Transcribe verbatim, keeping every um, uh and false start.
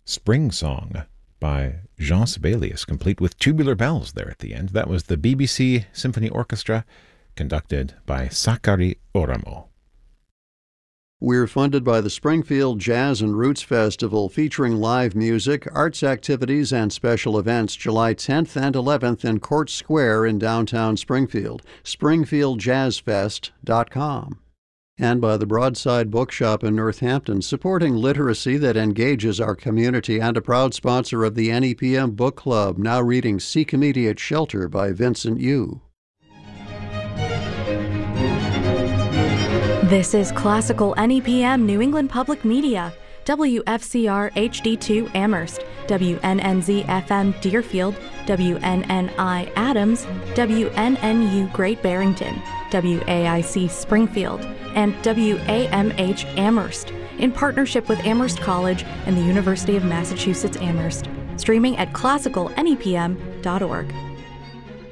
Spring Song by Jean Sibelius, complete with tubular bells there at the end. That was the B B C Symphony Orchestra, conducted by Sakari Oramo. We're funded by the Springfield Jazz and Roots Festival, featuring live music, arts activities, and special events July tenth and eleventh in Court Square in downtown Springfield. springfield jazz fest dot com. And by the Broadside Bookshop in Northampton, supporting literacy that engages our community, and a proud sponsor of the N E P M Book Club, now reading Seek Immediate Shelter by Vincent Yu. This is Classical N E P M New England Public Media, W F C R H D two Amherst, W N N Z F M Deerfield, W N N I Adams, W N N U Great Barrington, W A I C Springfield, and W A M H Amherst, in partnership with Amherst College and the University of Massachusetts Amherst. Streaming at classical N E P M dot org.